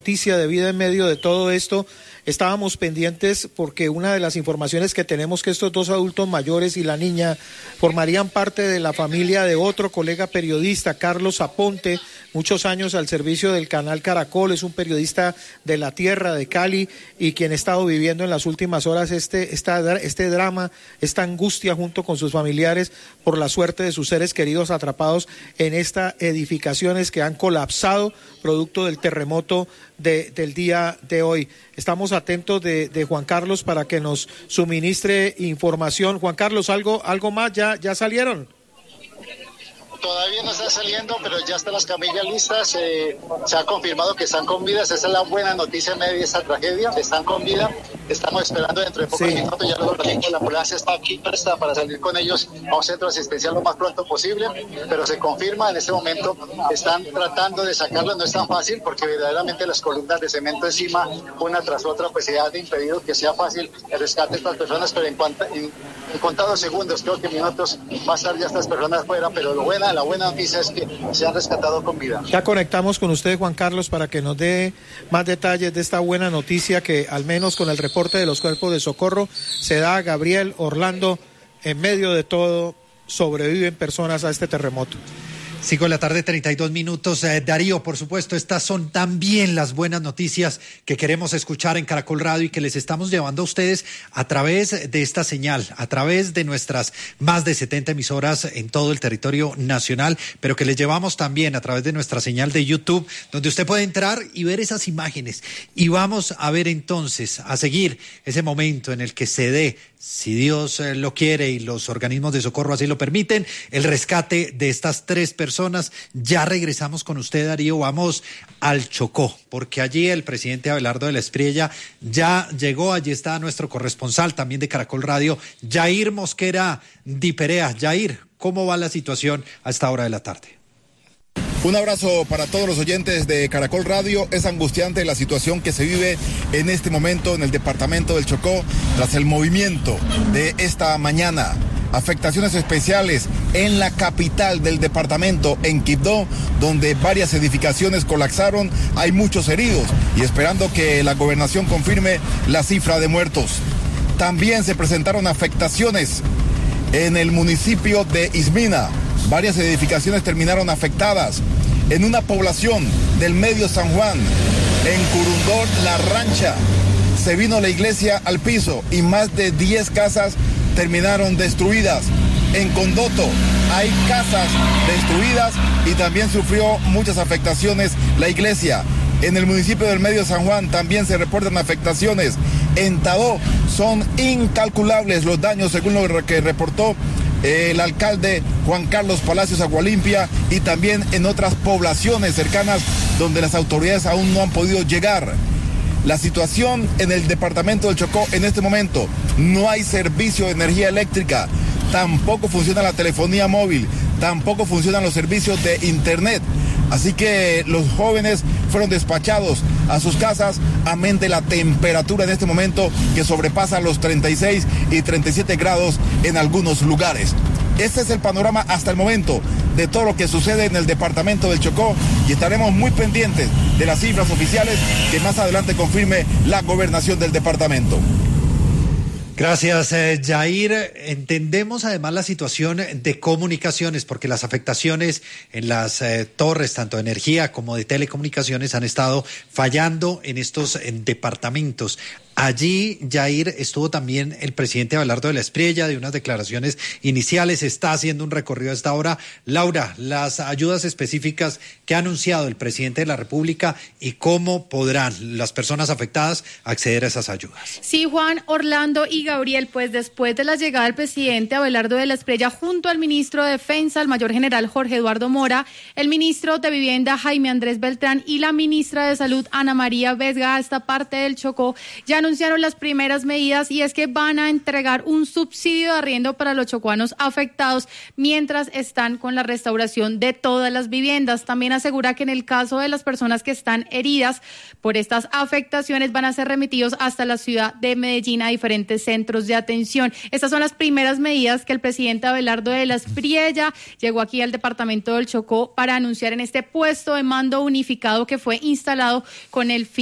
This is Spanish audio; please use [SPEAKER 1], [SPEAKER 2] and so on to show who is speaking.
[SPEAKER 1] Noticia de vida en medio de todo esto. Estábamos pendientes porque una de las informaciones que tenemos que estos dos adultos mayores y la niña formarían parte de la familia de otro colega periodista, Carlos Aponte, muchos años al servicio del canal Caracol, es un periodista de la tierra de Cali y quien ha estado viviendo en las últimas horas este drama, esta angustia junto con sus familiares por la suerte de sus seres queridos atrapados en estas edificaciones que han colapsado producto del terremoto del día de hoy. Estamos atentos de Juan Carlos para que nos suministre información. Juan Carlos, ¿algo más? ¿Ya salieron?
[SPEAKER 2] Todavía no están saliendo, pero ya están las camillas listas. Se ha confirmado que están con vida. Esa es la buena noticia en medio de esta tragedia. Están con vida. Estamos esperando dentro de pocos minutos. Ya los organismos, la ambulancia está aquí presta para salir con ellos a un centro asistencial lo más pronto posible. Pero se confirma en este momento. Están tratando de sacarlo. No es tan fácil porque verdaderamente las columnas de cemento encima, una tras otra, pues se han impedido que sea fácil el rescate de estas personas. Pero en contados segundos, creo que minutos, va a estar ya estas personas fuera. Pero la buena noticia es que se han rescatado con vida.
[SPEAKER 1] Ya conectamos con usted, Juan Carlos, para que nos dé más detalles de esta buena noticia que al menos con el reporte de los cuerpos de socorro se da. Gabriel, Orlando, en medio de todo sobreviven personas a este terremoto.
[SPEAKER 3] 5:32 p.m. Darío, por supuesto, estas son también las buenas noticias que queremos escuchar en Caracol Radio y que les estamos llevando a ustedes a través de esta señal, a través de nuestras más de 70 emisoras en todo el territorio nacional, pero que les llevamos también a través de nuestra señal de YouTube, donde usted puede entrar y ver esas imágenes. Y vamos a ver entonces, a seguir ese momento en el que se dé, si Dios lo quiere y los organismos de socorro así lo permiten, el rescate de estas 3 personas. Ya regresamos con usted, Darío. Vamos al Chocó, porque allí el presidente Abelardo de la Espriella ya llegó. Allí está nuestro corresponsal también de Caracol Radio, Jair Mosquera Di Perea. Jair, ¿cómo va la situación a esta hora de la tarde?
[SPEAKER 4] Un abrazo para todos los oyentes de Caracol Radio. Es angustiante la situación que se vive en este momento en el departamento del Chocó tras el movimiento de esta mañana. Afectaciones especiales en la capital del departamento, en Quibdó, donde varias edificaciones colapsaron. Hay muchos heridos y esperando que la gobernación confirme la cifra de muertos. También se presentaron afectaciones en el municipio de Ismina. Varias edificaciones terminaron afectadas. En una población del Medio San Juan, en Curundó, La Rancha, se vino la iglesia al piso y más de 10 casas terminaron destruidas. En Condoto hay casas destruidas y también sufrió muchas afectaciones la iglesia. En el municipio del Medio San Juan también se reportan afectaciones. En Tadó son incalculables los daños según lo que reportó el alcalde Juan Carlos Palacios Agualimpia, y también en otras poblaciones cercanas donde las autoridades aún no han podido llegar. La situación en el departamento del Chocó en este momento: no hay servicio de energía eléctrica, tampoco funciona la telefonía móvil, tampoco funcionan los servicios de internet. Así que los jóvenes fueron despachados a sus casas, amén de la temperatura en este momento que sobrepasa los 36 y 37 grados en algunos lugares. Este es el panorama hasta el momento de todo lo que sucede en el departamento del Chocó y estaremos muy pendientes de las cifras oficiales que más adelante confirme la gobernación del departamento.
[SPEAKER 3] Gracias, Jair. Entendemos además la situación de comunicaciones, porque las afectaciones en las torres, tanto de energía como de telecomunicaciones, han estado fallando en estos departamentos. Allí, Jair, estuvo también el presidente Abelardo de la Espriella, de unas declaraciones iniciales. Está haciendo un recorrido a esta hora. Laura, las ayudas específicas que ha anunciado el presidente de la República y cómo podrán las personas afectadas acceder a esas ayudas.
[SPEAKER 5] Sí, Juan, Orlando y Gabriel, pues después de la llegada del presidente Abelardo de la Espriella junto al ministro de Defensa, el mayor general Jorge Eduardo Mora, el ministro de Vivienda Jaime Andrés Beltrán y la ministra de Salud Ana María Vesga a esta parte del Chocó, ya anunciaron las primeras medidas y es que van a entregar un subsidio de arriendo para los chocuanos afectados mientras están con la restauración de todas las viviendas. También asegura que en el caso de las personas que están heridas por estas afectaciones van a ser remitidos hasta la ciudad de Medellín a diferentes centros de atención. Estas son las primeras medidas que el presidente Abelardo de la Espriella llegó aquí al departamento del Chocó para anunciar en este puesto de mando unificado que fue instalado con el fin